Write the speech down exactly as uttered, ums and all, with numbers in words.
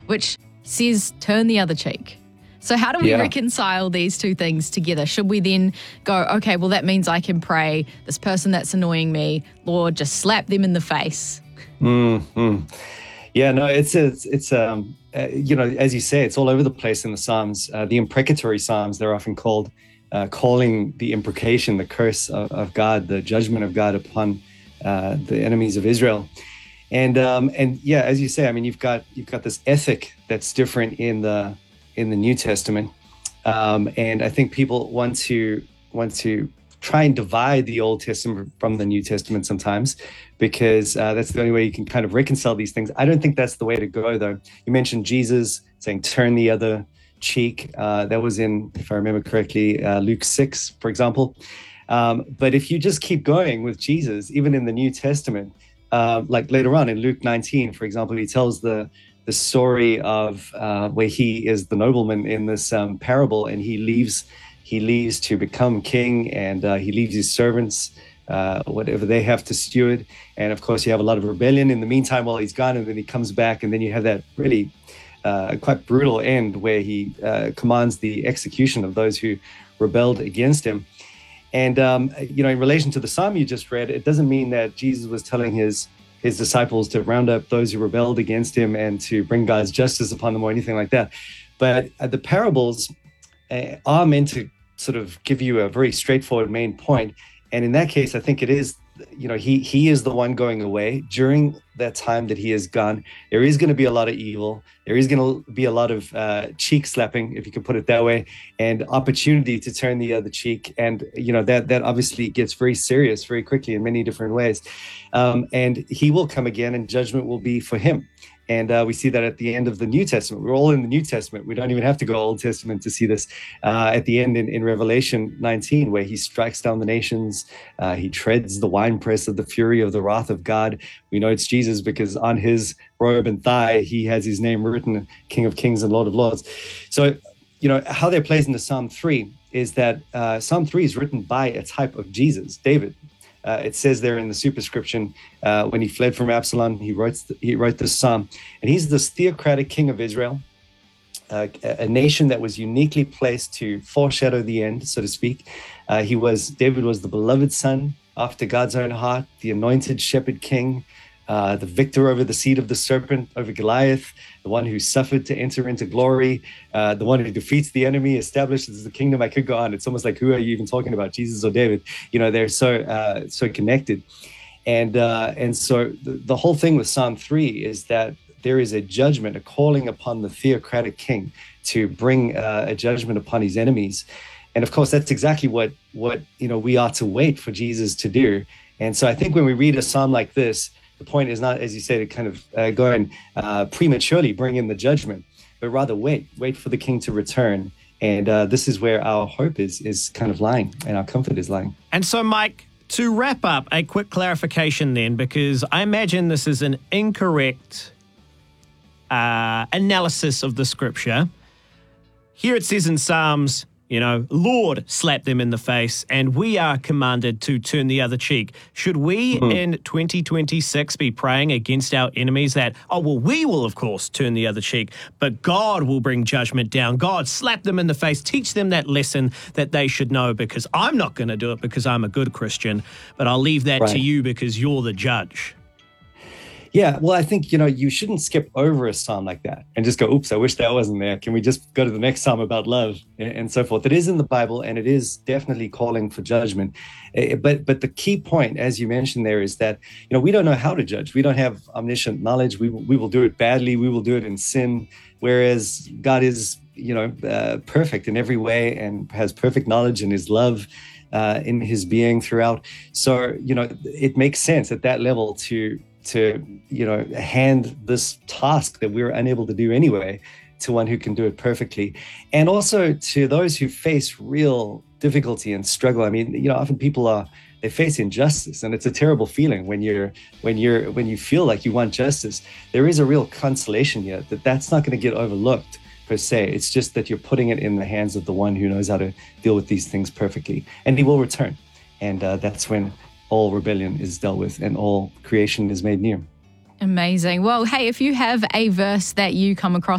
which says turn the other cheek. So how do we Yeah. reconcile these two things together? Should we then go, okay, well, that means I can pray, this person that's annoying me, Lord, just slap them in the face? Mm-hmm. Yeah, no, it's it's it's um uh, you know, as you say, it's all over the place in the Psalms. Uh, the imprecatory Psalms, they're often called, uh, calling the imprecation, the curse of, of God, the judgment of God upon uh, the enemies of Israel. And um and yeah, as you say, I mean, you've got you've got this ethic that's different in the in the New Testament, um, and I think people want to want to try and divide the Old Testament from the New Testament sometimes, because uh, that's the only way you can kind of reconcile these things. I don't think that's the way to go, though. You mentioned Jesus saying, turn the other cheek. Uh, that was in, if I remember correctly, uh, Luke six, for example. Um, but if you just keep going with Jesus, even in the New Testament, uh, like later on in Luke nineteen, for example, he tells the the story of uh, where he is the nobleman in this um, parable, and he leaves he leaves to become king, and uh, he leaves his servants, uh, whatever they have to steward. And of course, you have a lot of rebellion in the meantime while he's gone, and then he comes back, and then you have that really uh, quite brutal end where he uh, commands the execution of those who rebelled against him. And, um, you know, in relation to the psalm you just read, it doesn't mean that Jesus was telling his his disciples to round up those who rebelled against him and to bring God's justice upon them or anything like that. But uh, the parables uh, are meant to sort of give you a very straightforward main point. And in that case, I think it is, you know, he he is the one going away. During that time that he is gone, there is going to be a lot of evil. There is going to be a lot of uh, cheek slapping, if you could put it that way, and opportunity to turn the other cheek. And, you know, that that obviously gets very serious very quickly in many different ways. Um, and he will come again, and judgment will be for him. And uh, we see that at the end of the New Testament. We're all in the New Testament. We don't even have to go Old Testament to see this. Uh, at the end in, in Revelation nineteen, where he strikes down the nations, uh, he treads the winepress of the fury of the wrath of God. We know it's Jesus because on his robe and thigh, he has his name written, King of Kings and Lord of Lords. So, you know, how they're placed into Psalm three is that uh, Psalm three is written by a type of Jesus, David. Uh, it says there in the superscription, uh, when he fled from Absalom, he wrote he wrote this psalm, and he's this theocratic king of Israel, uh, a, a nation that was uniquely placed to foreshadow the end, so to speak. Uh, he was David was the beloved son after God's own heart, the anointed shepherd king, uh, the victor over the seed of the serpent, over Goliath, the one who suffered to enter into glory, uh, the one who defeats the enemy, establishes the kingdom. I could go on. It's almost like, who are you even talking about, Jesus or David? You know, they're so uh, so connected. And uh, and so the, the whole thing with Psalm three is that there is a judgment, a calling upon the theocratic king to bring uh, a judgment upon his enemies. And of course, that's exactly what what you know we are to wait for Jesus to do. And so I think when we read a psalm like this, the point is not, as you say, to kind of uh, go and uh, prematurely bring in the judgment, but rather wait, wait for the king to return. And uh, this is where our hope is is kind of lying, and our comfort is lying. And so, Mike, to wrap up, a quick clarification then, because I imagine this is an incorrect uh, analysis of the scripture. Here it says in Psalms, you know, Lord, slap them in the face, and we are commanded to turn the other cheek. Should we mm. in twenty twenty-six be praying against our enemies that, oh, well, we will, of course, turn the other cheek, but God will bring judgment down. God, slap them in the face, teach them that lesson that they should know, because I'm not going to do it because I'm a good Christian, but I'll leave that right. to you because you're the judge. Yeah, well, I think, you know, you shouldn't skip over a psalm like that and just go, oops, I wish that wasn't there. Can we just go to the next psalm about love and, and so forth? It is in the Bible, and it is definitely calling for judgment. Uh, but but the key point, as you mentioned there, is that, you know, we don't know how to judge. We don't have omniscient knowledge. We, we will do it badly. We will do it in sin, whereas God is, you know, uh, perfect in every way and has perfect knowledge and his love uh, in his being throughout. So, you know, it makes sense at that level to to, you know, hand this task that we're unable to do anyway to one who can do it perfectly. And also to those who face real difficulty and struggle. I mean, you know, often people are, they face injustice, and it's a terrible feeling when you're, when you're, when you feel like you want justice. There is a real consolation here that that's not going to get overlooked per se. It's just that you're putting it in the hands of the one who knows how to deal with these things perfectly, and he will return. And uh, that's when all rebellion is dealt with and all creation is made new. Amazing. Well, hey, if you have a verse that you come across